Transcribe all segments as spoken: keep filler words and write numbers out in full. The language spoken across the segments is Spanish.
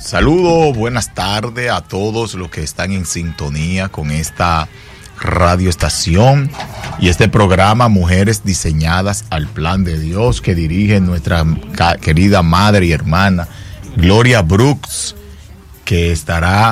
Saludos, buenas tardes a todos los que están en sintonía con esta radioestación y este programa Mujeres Diseñadas al Plan de Dios, que dirige nuestra querida madre y hermana Gloria Brooks, que estará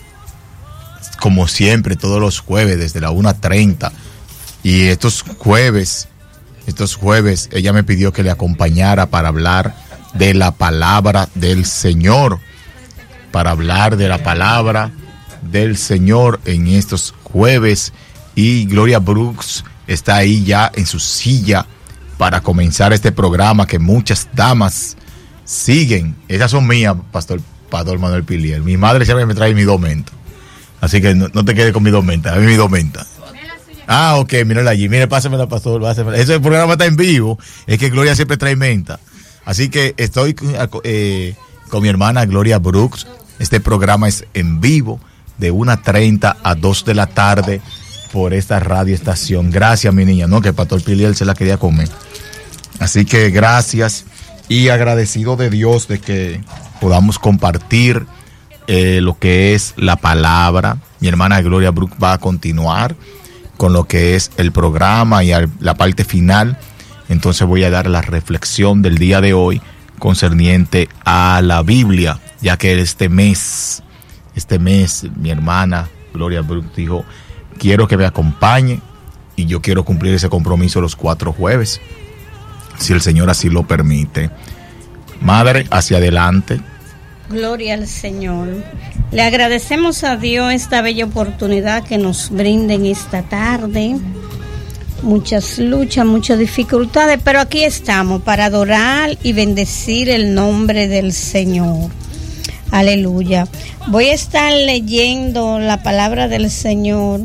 como siempre todos los jueves desde la una treinta. Y estos jueves, estos jueves ella me pidió que le acompañara para hablar de la palabra del Señor, para hablar de la palabra del Señor en estos jueves. Y Gloria Brooks está ahí ya en su silla para comenzar este programa que muchas damas siguen. Esas son mías, Pastor, Pastor Manuel Pilier. Mi madre siempre me trae mi domenta, así que no, no te quedes con mi domenta, dame mi domenta. Ah, ok, mírala allí, mire, pásamela, Pastor, pásamela. Ese programa está en vivo, es que Gloria siempre trae menta. Así que estoy eh, con mi hermana Gloria Brooks. Este programa es en vivo de una treinta a dos de la tarde por esta radioestación. Gracias, mi niña, no, que el Pastor Pilier se la quería comer. Así que gracias y agradecido de Dios de que podamos compartir eh, lo que es la palabra. Mi hermana Gloria Brooks va a continuar con lo que es el programa y al, la parte final. Entonces voy a dar la reflexión del día de hoy concerniente a la Biblia, ya que este mes, este mes, mi hermana Gloria Brooks dijo, quiero que me acompañe y yo quiero cumplir ese compromiso los cuatro jueves, si el Señor así lo permite. Madre, hacia adelante. Gloria al Señor. Le agradecemos a Dios esta bella oportunidad que nos brinda en esta tarde. Muchas luchas, muchas dificultades, pero aquí estamos para adorar y bendecir el nombre del Señor. Aleluya. Voy a estar leyendo la palabra del Señor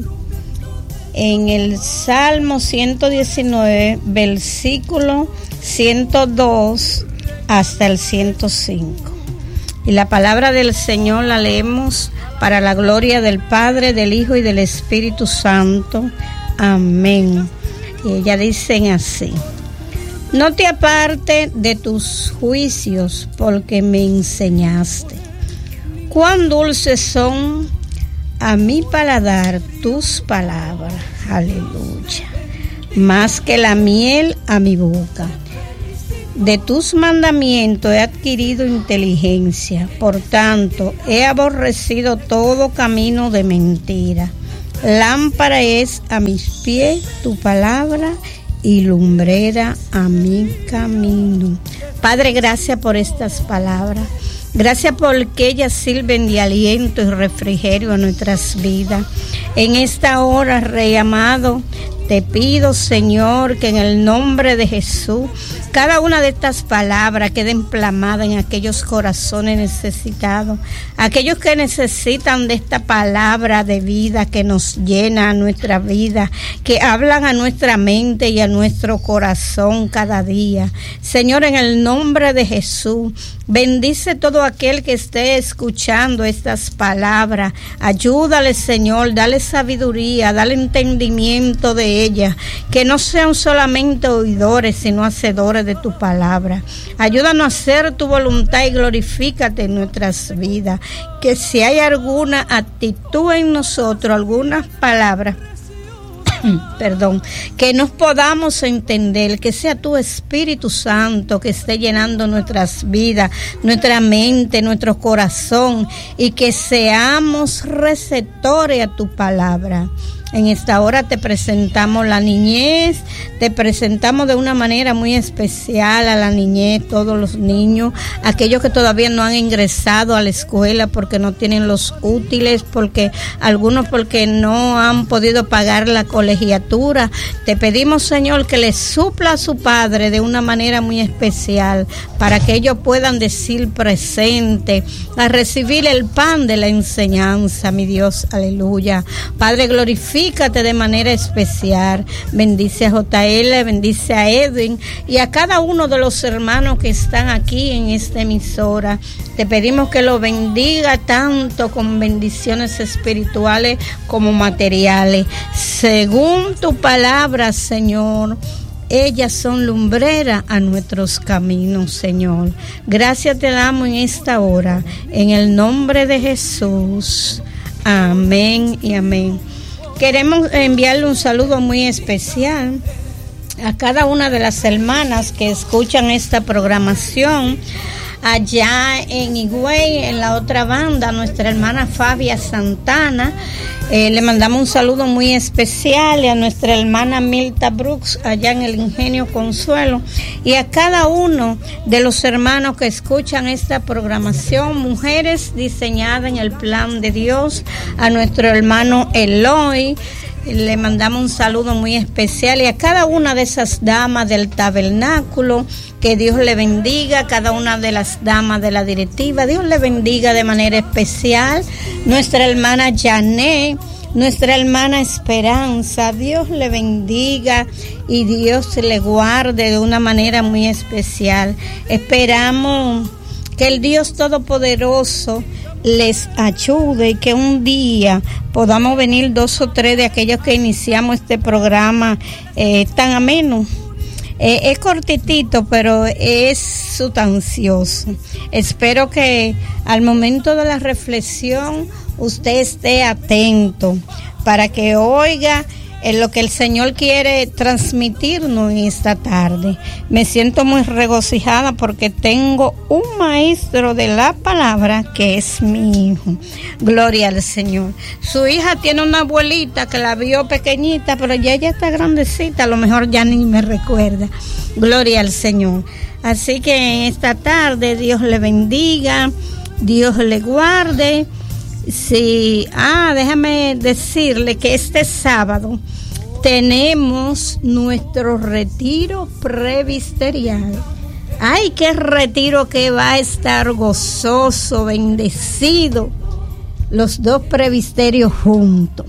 en el Salmo ciento diecinueve, versículo ciento dos hasta el ciento cinco. Y la palabra del Señor la leemos para la gloria del Padre, del Hijo y del Espíritu Santo. Amén. Y ella dicen así: no te apartes de tus juicios, porque me enseñaste. Cuán dulces son a mi paladar tus palabras. Aleluya. Más que la miel a mi boca. De tus mandamientos he adquirido inteligencia. Por tanto, he aborrecido todo camino de mentira. Lámpara es a mis pies tu palabra y lumbrera a mi camino. Padre, gracias por estas palabras. Gracias porque ellas sirven de aliento y refrigerio a nuestras vidas. En esta hora, Rey amado, te pido, Señor, que en el nombre de Jesús, cada una de estas palabras queden plasmadas en aquellos corazones necesitados, aquellos que necesitan de esta palabra de vida que nos llena a nuestra vida, que hablan a nuestra mente y a nuestro corazón cada día. Señor, en el nombre de Jesús, bendice todo aquel que esté escuchando estas palabras. Ayúdale, Señor, dale sabiduría, dale entendimiento de ella, que no sean solamente oidores, sino hacedores de tu palabra. Ayúdanos a hacer tu voluntad y glorifícate en nuestras vidas. Que si hay alguna actitud en nosotros, algunas palabras, perdón, que nos podamos entender, que sea tu Espíritu Santo que esté llenando nuestras vidas, nuestra mente, nuestro corazón, y que seamos receptores a tu palabra. En esta hora te presentamos la niñez, te presentamos de una manera muy especial a la niñez, todos los niños, aquellos que todavía no han ingresado a la escuela porque no tienen los útiles, porque algunos porque no han podido pagar la colegiatura. Te pedimos, Señor, que les supla a su Padre de una manera muy especial para que ellos puedan decir presente a recibir el pan de la enseñanza, mi Dios, aleluya. Padre, glorifica de manera especial. Bendice a J L, bendice a Edwin y a cada uno de los hermanos que están aquí en esta emisora. Te pedimos que lo bendiga tanto con bendiciones espirituales como materiales. Según tu palabra, Señor, ellas son lumbreras a nuestros caminos, Señor. Gracias te damos en esta hora, en el nombre de Jesús. Amén y amén. Queremos enviarle un saludo muy especial a cada una de las hermanas que escuchan esta programación. Allá en Higüey, en la otra banda, nuestra hermana Fabia Santana, eh, le mandamos un saludo muy especial, y a nuestra hermana Milta Brooks, allá en el Ingenio Consuelo, y a cada uno de los hermanos que escuchan esta programación, Mujeres Diseñadas en el Plan de Dios, a nuestro hermano Eloy, le mandamos un saludo muy especial, y a cada una de esas damas del tabernáculo, que Dios le bendiga, cada una de las damas de la directiva, Dios le bendiga de manera especial, nuestra hermana Janet, nuestra hermana Esperanza, Dios le bendiga y Dios le guarde de una manera muy especial. Esperamos que el Dios Todopoderoso les ayude y que un día podamos venir dos o tres de aquellos que iniciamos este programa eh, tan ameno. Eh, es cortitito, pero es sustancioso. Espero que al momento de la reflexión usted esté atento para que oiga en lo que el Señor quiere transmitirnos en esta tarde. Me siento muy regocijada porque tengo un maestro de la palabra que es mi hijo. Gloria al Señor. Su hija tiene una abuelita que la vio pequeñita, pero ya ella está grandecita, a lo mejor ya ni me recuerda. Gloria al Señor. Así que en esta tarde Dios le bendiga, Dios le guarde. Sí, ah, déjame decirle que este sábado tenemos nuestro retiro presbiterial. Ay, qué retiro que va a estar gozoso, bendecido, los dos presbiterios juntos.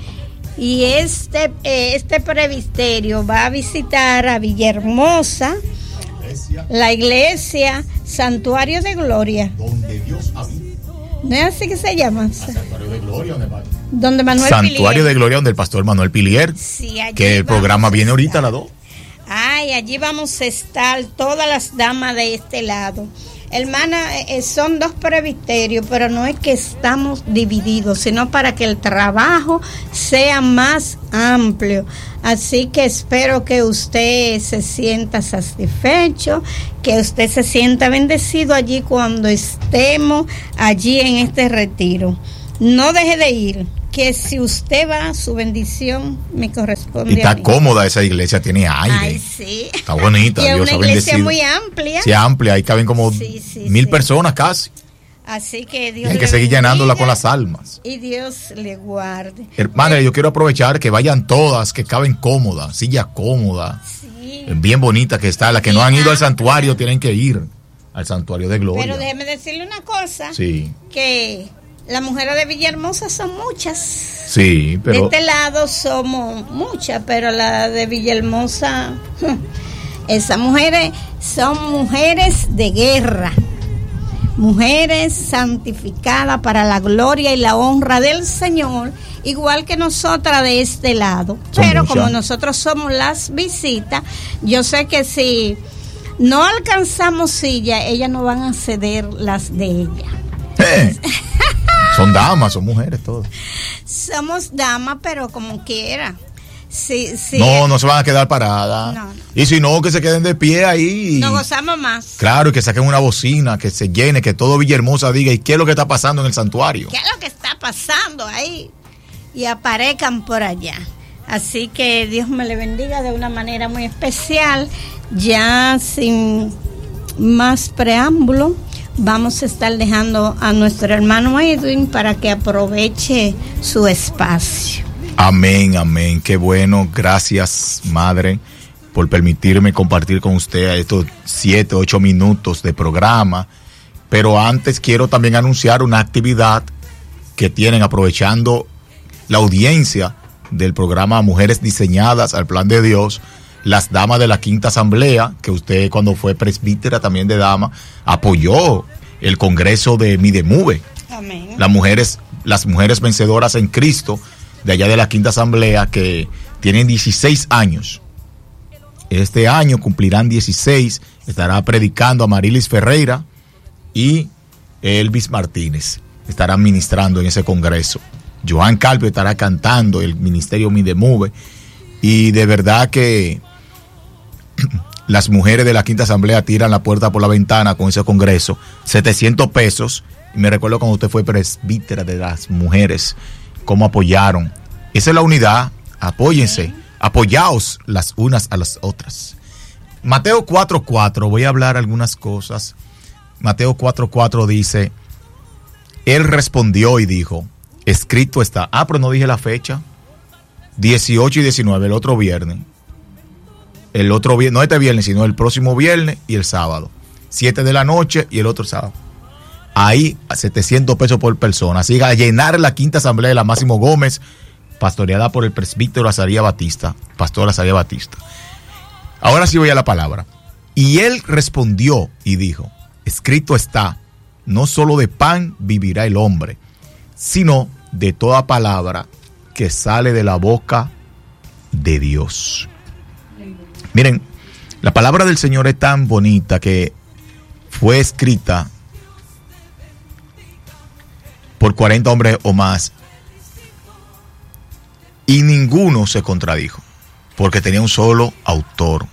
Y este, eh, este presbiterio va a visitar a Villahermosa, iglesia. La iglesia Santuario de Gloria, donde Dios habita. ¿No es así que se llama? Santuario de Gloria, donde, donde Manuel Santuario Pilier. de Gloria, donde el pastor Manuel Pilier. Sí, que el programa viene ahorita a las dos. Ay, allí vamos a estar todas las damas de este lado. Hermana, eh, son dos presbiterios, pero no es que estamos divididos, sino para que el trabajo sea más amplio. Así que espero que usted se sienta satisfecho, que usted se sienta bendecido allí cuando estemos allí en este retiro. No deje de ir, que si usted va, su bendición me corresponde. Y está cómoda esa iglesia, tiene aire. Ay, sí. Está bonita. Y es Dios una iglesia muy amplia. Sí, amplia, ahí caben como sí, sí, mil sí. personas casi. Así que Dios y hay que seguir llenándola con las almas. Y Dios le guarde. Hermana, yo quiero aprovechar que vayan todas, que caben cómodas, sillas cómodas, sí. bien bonitas que está. Las que sí, no han ido al santuario tienen que ir al Santuario de Gloria. Pero déjeme decirle una cosa. Sí. Que las mujeres de Villahermosa son muchas. Sí, pero de este lado somos muchas, pero la de Villahermosa, esas mujeres son mujeres de guerra. Mujeres santificadas para la gloria y la honra del Señor, igual que nosotras de este lado. Son Pero muchas. Como nosotros somos las visitas, yo sé que si no alcanzamos silla, ellas no van a ceder las de ella. Eh, son damas, son mujeres todas. Somos damas, pero como quiera. Sí, sí. No, no se van a quedar paradas. No, no. Y si no, que se queden de pie ahí. Nos gozamos más. Claro, y que saquen una bocina, que se llene, que todo Villahermosa diga, ¿y qué es lo que está pasando en el santuario? ¿Qué es lo que está pasando ahí? Y aparezcan por allá. Así que Dios me le bendiga de una manera muy especial. Ya sin más preámbulo, vamos a estar dejando a nuestro hermano Edwin para que aproveche su espacio. Amén, amén. Qué bueno. Gracias, Madre, por permitirme compartir con usted estos siete, ocho minutos de programa. Pero antes quiero también anunciar una actividad que tienen aprovechando la audiencia del programa Mujeres Diseñadas al Plan de Dios, las damas de la Quinta Asamblea, que usted cuando fue presbítera también de dama, apoyó el Congreso de Midemuve. Amén. Las mujeres, las mujeres vencedoras en Cristo, de allá de la Quinta Asamblea, que tienen dieciséis años Este año cumplirán dieciséis. Estará predicando Amarilis Ferreira y Elvis Martínez. Estarán ministrando en ese congreso. Joan Carpio estará cantando el ministerio Midemove. Y de verdad que las mujeres de la Quinta Asamblea tiran la puerta por la ventana con ese congreso. setecientos pesos. Y me recuerdo cuando usted fue presbítera de las mujeres, cómo apoyaron. Esa es la unidad. Apóyense. Apoyaos las unas a las otras. Mateo cuatro cuatro, voy a hablar algunas cosas. Mateo cuatro cuatro dice, él respondió y dijo, escrito está. Ah, pero no dije la fecha. dieciocho y diecinueve, el otro viernes. El otro viernes, no este viernes, sino el próximo viernes y el sábado. siete de la noche y el otro sábado. Ahí, a setecientos pesos por persona. Así que a llenar la Quinta Asamblea de la Máximo Gómez, pastoreada por el presbítero Azaría Batista, pastor Azaría Batista. Ahora sí voy a la palabra. Y él respondió y dijo, escrito está, no solo de pan vivirá el hombre, sino de toda palabra que sale de la boca de Dios. Miren, la palabra del Señor es tan bonita que fue escrita por cuarenta hombres o más. Y ninguno se contradijo, porque tenía un solo autor.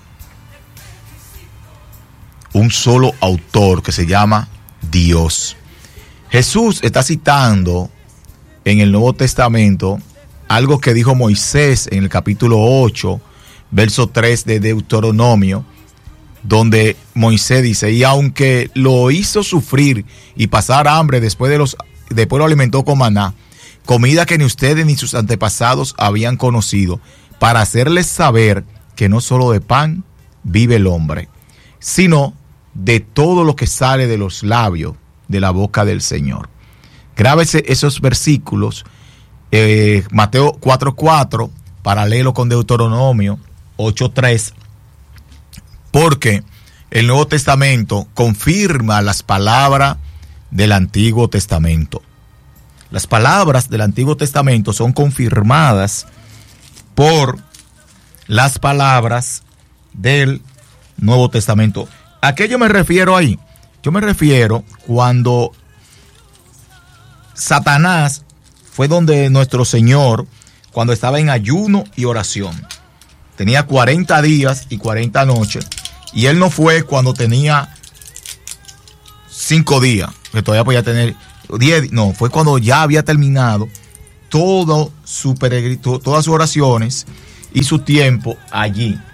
Un solo autor que se llama Dios. Jesús está citando en el Nuevo Testamento algo que dijo Moisés en el capítulo ocho, verso tres de Deuteronomio, donde Moisés dice, y aunque lo hizo sufrir y pasar hambre después de los, después lo alimentó con maná, comida que ni ustedes ni sus antepasados habían conocido, para hacerles saber que no solo de pan vive el hombre, sino de todo lo que sale de los labios de la boca del Señor. Grábese esos versículos, eh, Mateo cuatro cuatro, paralelo con Deuteronomio ocho tres, porque el Nuevo Testamento confirma las palabras del Antiguo Testamento. Las palabras del Antiguo Testamento son confirmadas por las palabras del Nuevo Testamento. ¿A qué yo me refiero ahí? Yo me refiero cuando Satanás fue donde nuestro Señor, cuando estaba en ayuno y oración. Tenía cuarenta días y cuarenta noches, y él no fue cuando tenía cinco días, que todavía podía tener diez, no, fue cuando ya había terminado todo su peregrino, todas sus oraciones y su tiempo allí.